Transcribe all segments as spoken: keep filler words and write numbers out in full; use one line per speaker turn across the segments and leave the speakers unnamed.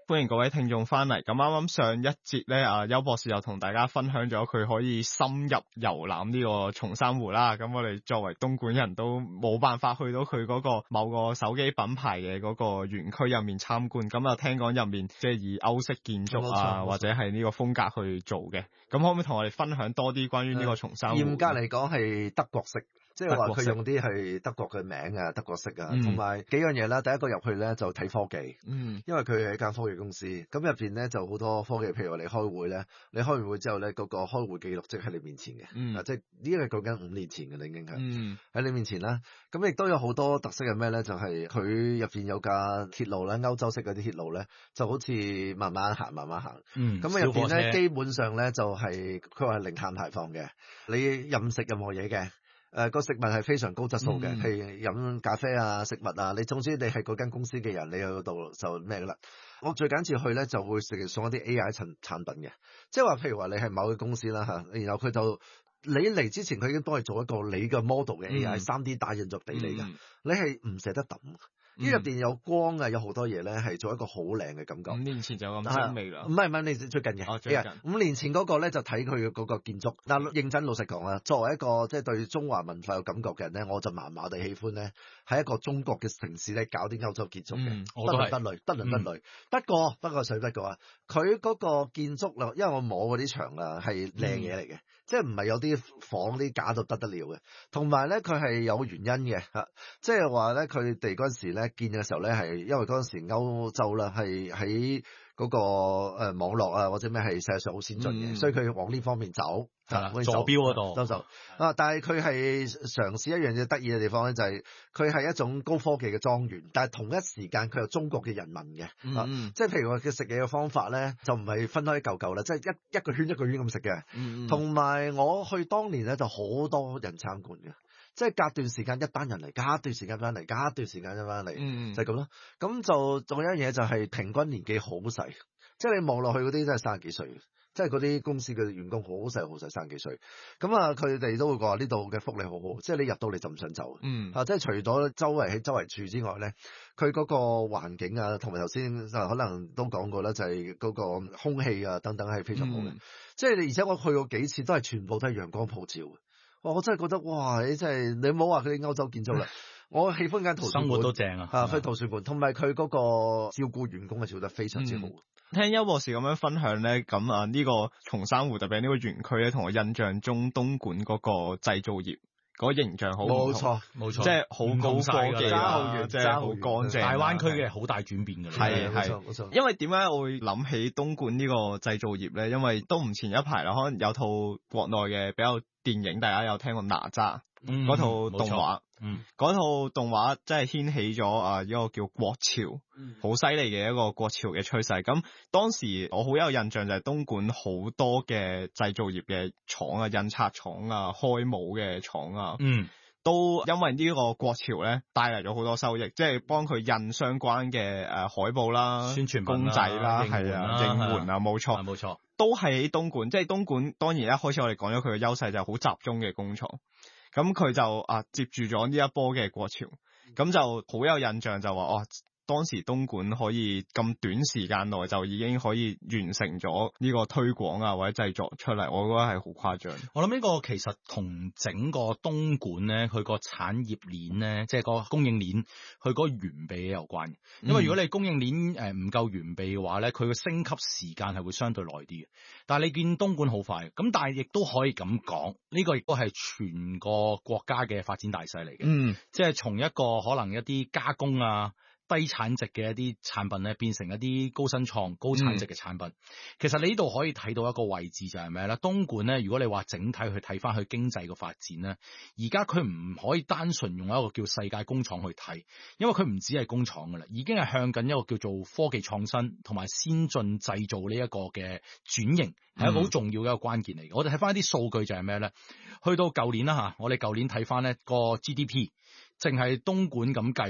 歡迎各位聽眾翻嚟。咁啱啱上一節咧，啊邱博士又同大家分享咗佢可以深入遊覽呢個松山湖啦。咁我哋作為東莞人都冇辦法去到佢嗰個某個手機品牌嘅嗰個園區入面參觀。咁啊聽講入面即係以歐式建築啊，或者係呢個風格去做嘅。咁可唔可以同我哋分享多啲關於呢個松山湖？
嚴格嚟講係德國式。即係話佢用啲係德國嘅名啊，德國式啊，同埋、嗯、幾樣嘢啦。第一個入去咧就睇科技，嗯，因為佢係一間科技公司，咁入邊咧就好多科技，譬如話你開會咧，你開完會之後咧，嗰、那個開會記錄即喺你面前嘅，嗯，啊、即係呢個係講緊五年前嘅啦，已經係，嗯，喺你面前啦。咁亦都有好多特色係咩咧？就係佢入邊有架鐵路咧，歐洲式嗰啲鐵路咧，就好似慢慢行，慢慢行，嗯，咁入邊咧基本上咧就係佢話係零碳排放嘅，你任食任何嘢嘅。誒、呃，個食物係非常高質素嘅，譬如飲咖啡啊、食物啊，你總之你係嗰間公司嘅人，你去嗰度就咩噶啦。我最緊次去咧，就會成日送一啲 A I 產產品嘅，即係話譬如話你係某個公司啦吓，然後佢就你嚟之前佢已經幫你做一個你嘅 model 嘅 A I 三 D 打印咗俾你噶，嗯、你係唔捨得抌。呢入邊有光啊，有好多嘢咧，係做一個好靚嘅感覺。五年前就咁精美啦，唔係唔係，你最近嘅。哦，最近。五年前嗰個咧就睇佢嗰個建築。嗱，認真老實講啊，作為一個即係對中華文化有感覺嘅人咧，我就麻麻地喜歡咧，喺一個中國嘅城市咧搞啲歐洲建築嘅、嗯，不倫不類，不倫不類。不過不過水不過啊，佢嗰個建築啦，因為我摸嗰啲牆啊係靚嘢嚟嘅。嗯即係唔係有啲房啲假到不得了嘅，同埋咧佢係有原因嘅嚇，即係話咧佢哋嗰陣時咧建嘅時候咧係因為嗰陣時歐洲啦係喺嗰個誒網絡啊或者咩係世界上好先進嘅、嗯，所以佢往呢方面走，係啦，坐標嗰度都就啊，但係佢係嘗試一樣嘢得意嘅地方咧，就係佢係一種高科技嘅莊園，但係同一時間佢有中國嘅人民嘅、嗯啊，即係譬如話佢食嘢嘅方法咧，就唔係分開一嚿嚿啦，即係一一個圈一個圈咁食嘅，同、嗯、埋我去當年咧就好多人參觀嘅。即係隔段時間一班人嚟，隔段時間翻嚟，隔段時間一班嚟、嗯，就係咁咯。咁就仲有一樣嘢就係平均年紀好細，即係你望落去嗰啲真係三十幾歲，即係嗰啲公司嘅員工好細好細，三十幾歲。咁啊，佢哋都會話呢度嘅福利好好，即係你入到嚟就唔想走。嗯，啊，即係除咗周圍喺周圍住之外咧，佢嗰個環境啊，同埋頭先可能都講過啦，就係嗰個空氣啊等等係非常好嘅、嗯。即係而且我去過幾次都係全部都係陽光普照嘅。我真係覺得哇！你真係你唔好話佢啲歐洲建築啦，我喜歡間圖書館，生活都正啊！啊，去圖書館，同埋佢嗰個照顧員工嘅做得非常之好。嗯、
聽邱博士咁樣分享咧，咁啊呢個松山湖特別呢個園區咧，同我印象中東莞嗰個製造業嗰、嗰個形象好唔同。冇錯，冇錯，即係好高科技啊，即係好乾淨。大灣區嘅好大轉變㗎啦。係係冇錯。因為點解我會諗起東莞呢個製造業咧？因為都唔前一排啦，可能有套國內嘅比較。電影大家有聽過哪吒嗰、嗯、套動畫，嗰、嗯、套動畫真係掀起咗啊一個叫國潮，好犀利嘅一個國潮嘅趨勢。咁當時我好有印象就係東莞好多嘅製造業嘅廠啊、印刷廠啊、開模嘅廠啊，嗯，都因為呢個國潮咧帶嚟咗好多收益，即係幫佢印相關嘅誒海報啦、宣傳公仔啦，係啊、應援啊，冇錯，冇錯。都係喺東莞，即係東莞當然一開始我哋講咗佢嘅優勢就係好集中嘅工廠，咁佢就啊接住咗呢一波嘅國潮，咁就好有印象就話哦。當時東莞可以咁短時間內就已經可以完成咗呢個推廣啊或者製作出嚟，我覺得係好誇張。
我諗呢個其實同整個東莞咧，佢個產業鏈咧，即係個供應鏈，佢嗰個完備有關。因為如果你供應鏈誒唔夠完備嘅話咧，佢個升級時間係會相對耐啲嘅。但係你見東莞好快，咁但係亦都可以咁講，呢個亦都係全個國家嘅發展大勢嚟嘅。嗯，即係從一個可能一啲加工啊。低產值嘅一啲產品咧，變成一啲高新創、高產值嘅產品。嗯、其實你呢度可以睇到一個位置就係咩咧？東莞咧，如果你話整體去睇翻佢經濟嘅發展咧，而家佢唔可以單純用一個叫世界工廠去睇，因為佢唔止係工廠噶啦，已經係向緊一個叫做科技創新同埋先進製造呢一個嘅轉型，係一個好重要嘅一個關鍵嚟嘅。我哋睇翻一啲數據就係咩咧？去到舊年啦吓，我哋舊年睇翻咧個 G D P，淨係東莞咁計咧。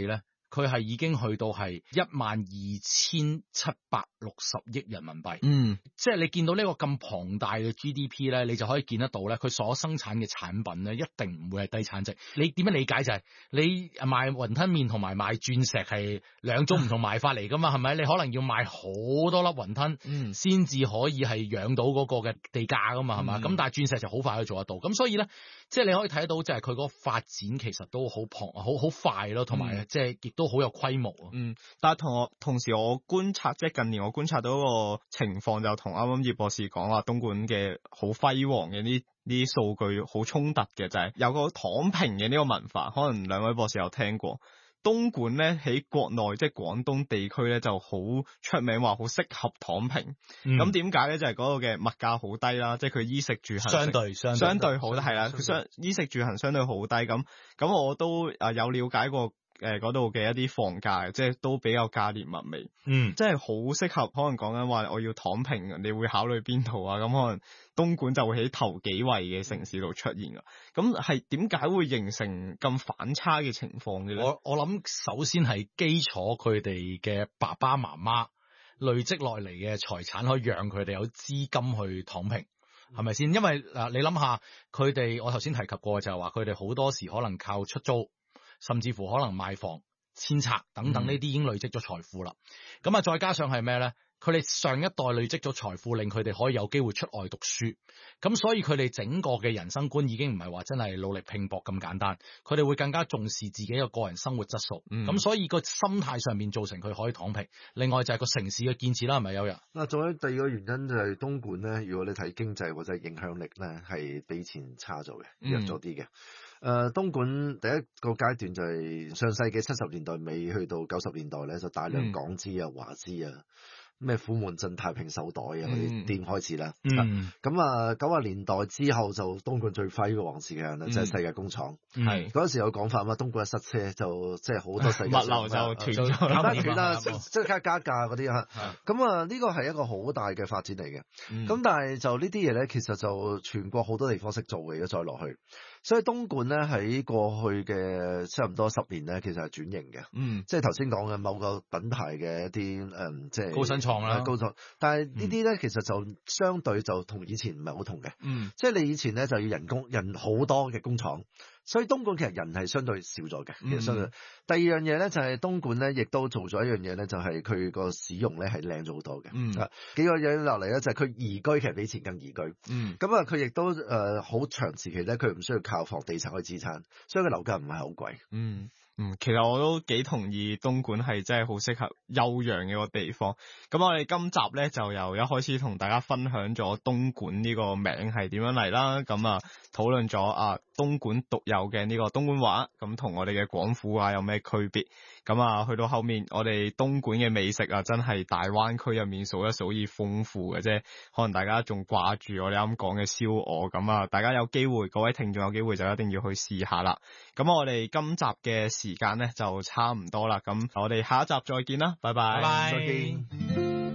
佢係已經去到係一萬二千七百六十億人民幣。
嗯，
即係你見到呢個咁龐大嘅 G D P 咧，你就可以見得到咧，佢所生產嘅產品咧，一定唔會係低產值。你點樣理解就係、是、你賣雲吞麵同埋賣鑽石係兩種唔同賣法嚟噶嘛？係咪？你可能要賣好多粒雲吞，嗯，先至可以係養到嗰個嘅地價噶嘛？係嘛？咁、嗯、但係鑽石就好快可以做得到。咁所以咧，即係你可以睇得到，就係佢嗰個發展其實都好龐好好快咯，同埋即係亦都好有規模。
嗯，但係同我同時我觀察，即係近年我觀察到個情況就同啱啱葉博士講話東莞嘅好輝煌嘅呢啲數據好衝突嘅，就係、是、有個躺平嘅呢個文化，可能兩位博士有聽過。東莞咧喺國內即係廣東地區咧就好出名，話好適合躺平。咁點解咧？就係、是、嗰個嘅物價好低啦，即係佢衣食住行
相對相對
相對好係啦，佢相衣食住行相對好低。咁咁我都啊有了解過。誒嗰度嘅一啲房價，即係都比較價廉物美，
嗯，
即係好適合。可能講緊話我要躺平，你會考慮邊度啊？咁可能東莞就會喺頭幾位嘅城市度出現㗎。咁係點解會形成咁反差嘅情況嘅咧？
我我諗首先係基礎，佢哋嘅爸爸媽媽累積落嚟嘅財產，可以讓佢哋有資金去躺平，係咪先？因為嗱，你諗下佢哋，我頭先提及過就係話佢哋好多時可能靠出租。甚至乎可能賣房、遷拆等等呢啲已經累積咗財富啦。咁啊、嗯，再加上係咩咧？佢哋上一代累積咗財富，令佢哋可以有機會出外讀書。咁所以佢哋整個嘅人生觀已經唔係話真係努力拼搏咁簡單。佢哋會更加重視自己嘅個人生活質素。咁、嗯、所以個心態上面造成佢可以躺平。另外就係個城市嘅建設啦，係咪有人？
嗱，仲有第二個原因就係東莞咧。如果你睇經濟或者影響力咧，係比以前差咗嘅，弱咗啲嘅。誒、呃，東莞第一個階段就係上世紀七十年代尾去到九十年代咧，就大量港資啊、華資啊。咩虎門鎮太平手袋啊嗰啲店開始啦，咁啊九十年代之後就東莞最輝嘅黃時間啦，即係、嗯、世界工廠，係嗰陣時有講法嘛，東莞一塞車就即係好多世界
物流就斷咗，
唔得斷啦，即刻加價嗰啲嚇，咁啊呢個係一個好大嘅發展嚟嘅，咁、嗯、但係就呢啲嘢咧，其實就全國好多地方識做嘅，如果再落去。所以東莞咧喺過去嘅差唔多十年咧，其實係轉型嘅，嗯，即係頭先講嘅某個品牌嘅一啲誒、嗯，即係
高新創啦，
高創。但係呢啲咧，嗯、其實就相對就同以前唔係好同嘅，嗯，即係你以前咧就要人工人好多嘅工廠。所以東莞其實人係相對少咗嘅，其實相對。嗯、第二樣嘢咧就係東莞咧，亦都做咗一樣嘢咧，就係佢個使用咧係靚咗好多嘅。嗯，啊幾個嘢落嚟咧就係佢宜居，其實比以前更宜居。嗯，咁啊佢亦都誒好、呃、長時期咧，佢唔需要靠房地產去支撐，所以個樓價唔係好貴。嗯。
嗯，其實我都幾同意東莞係真係好適合休養嘅一個地方。咁我哋今集咧就由一開始同大家分享咗東莞呢個名係點樣嚟啦。咁啊討論咗啊東莞獨有嘅呢個東莞話，咁同我哋嘅廣府話有咩區別？咁啊去到後面，我哋東莞嘅美食啊，真係大灣區入面數一數二豐富嘅啫。可能大家仲掛住我哋啱講嘅燒鵝，咁啊大家有機會，各位聽眾有機會就一定要去試下啦。咁我哋今集嘅時間咧就差唔多啦，咁我哋下一集再見啦，拜拜，
拜拜，
再見。